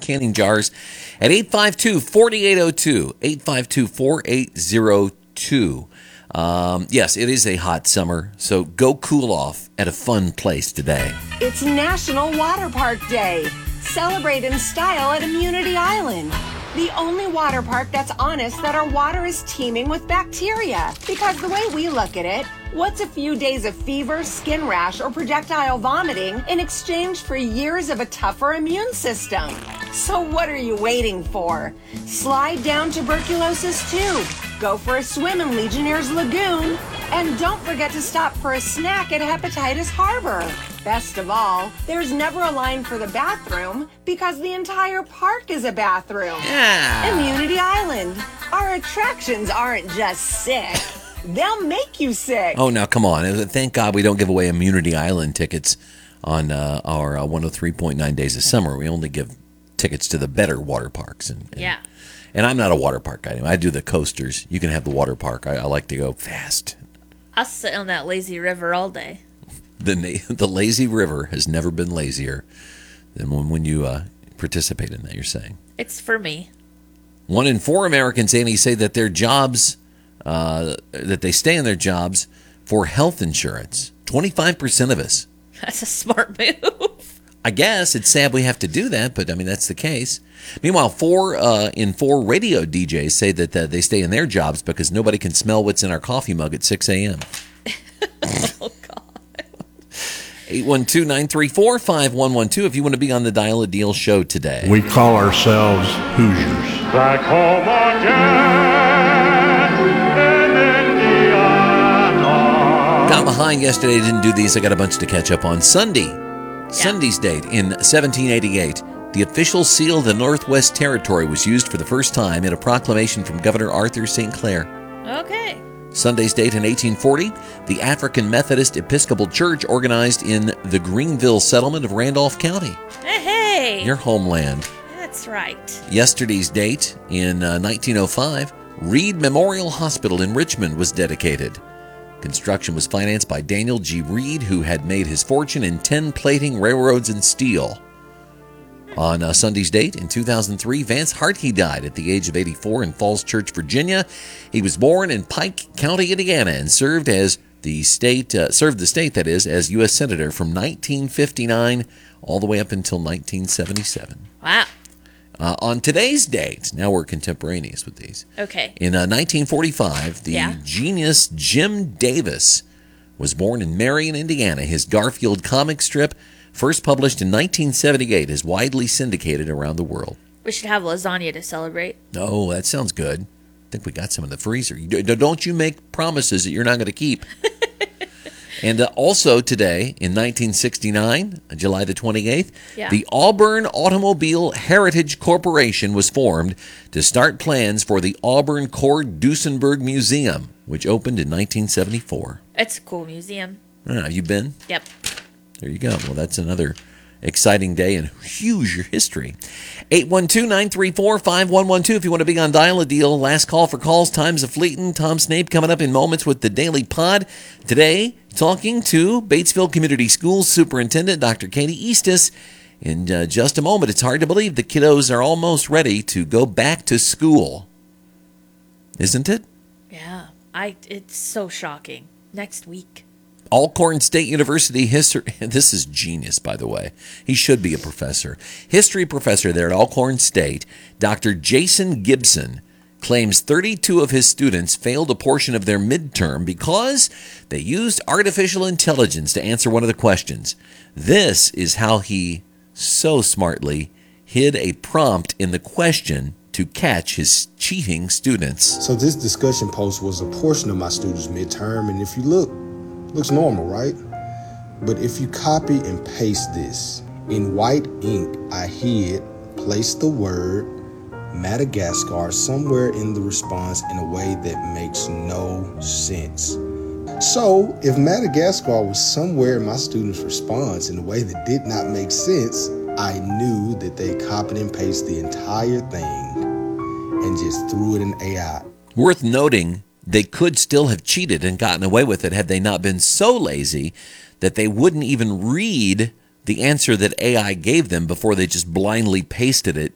canning jars at 852-4802, 852-4802. Yes, it is a hot summer, so go cool off at a fun place today. It's National Water Park Day. Celebrate in style at Immunity Island. The only water park that's honest that our water is teeming with bacteria. Because the way we look at it, what's a few days of fever, skin rash, or projectile vomiting in exchange for years of a tougher immune system? So what are you waiting for? Slide down tuberculosis too. Go for a swim in Legionnaire's Lagoon. And don't forget to stop for a snack at Hepatitis Harbor. Best of all, there's never a line for the bathroom because the entire park is a bathroom. Yeah. Immunity Island. Our attractions aren't just sick. They'll make you sick. Oh, now come on. Thank God we don't give away Immunity Island tickets on our 103.9 Days of Summer. We only give tickets to the better water parks. Yeah. And I'm not a water park guy. I do the coasters. You can have the water park. I like to go fast. I'll sit on that lazy river all day. The lazy river has never been lazier than when you participate in that, you're saying. It's for me. 1 in 4 Americans, Annie, say that their jobs, that they stay in their jobs for health insurance. 25% of us. That's a smart move. I guess it's sad we have to do that, but I mean, that's the case. Meanwhile, 4 in 4 radio DJs say that they stay in their jobs because nobody can smell what's in our coffee mug at 6 a.m. Oh, God. 812-934-5112 if you want to be on the Dial a Deal show today. We call ourselves Hoosiers. Back home again in Indiana. Got behind yesterday, didn't do these. I got a bunch to catch up on. Sunday's date in 1788. The official seal of the Northwest Territory was used for the first time in a proclamation from Governor Arthur St. Clair. Okay. Sunday's date in 1840, the African Methodist Episcopal Church organized in the Greenville settlement of Randolph County. Hey. Your homeland. That's right. Yesterday's date in 1905, Reed Memorial Hospital in Richmond was dedicated. Construction was financed by Daniel G. Reed, who had made his fortune in tin plating, railroads, and steel. On Sunday's date in 2003, Vance Hartke died at the age of 84 in Falls Church, Virginia. He was born in Pike County, Indiana, and served the state as U.S. Senator from 1959 all the way up until 1977. Wow. On today's date, now we're contemporaneous with these. Okay. In 1945, the genius Jim Davis was born in Marion, Indiana. His Garfield comic strip, first published in 1978, is widely syndicated around the world. We should have lasagna to celebrate. Oh, that sounds good. I think we got some in the freezer. Don't you make promises that you're not going to keep. And also today, in 1969, July the 28th, the Auburn Automobile Heritage Corporation was formed to start plans for the Auburn Cord Duesenberg Museum, which opened in 1974. It's a cool museum. Have you been? Yep. There you go. Well, that's another exciting day in huge history. 812-934-5112 if you want to be on Dial a Deal. Last call for calls. Time's a-fleetin'. Tom Snape coming up in moments with the Daily Pod. Today, talking to Batesville Community Schools Superintendent Dr. Katie Eastis. In just a moment, it's hard to believe the kiddos are almost ready to go back to school. Isn't it? Yeah. It's so shocking. Next week. Alcorn State University history. This is genius, by the way. He should be a professor. History professor there at Alcorn State, Dr. Jason Gibson, claims 32 of his students failed a portion of their midterm because they used artificial intelligence to answer one of the questions. This is how he so smartly hid a prompt in the question to catch his cheating students. So this discussion post was a portion of my students' midterm, and if you look, looks normal, right? But if you copy and paste this, in white ink, I placed the word Madagascar somewhere in the response in a way that makes no sense. So if Madagascar was somewhere in my students' response in a way that did not make sense, I knew that they copied and pasted the entire thing and just threw it in AI. Worth noting, they could still have cheated and gotten away with it had they not been so lazy that they wouldn't even read the answer that AI gave them before they just blindly pasted it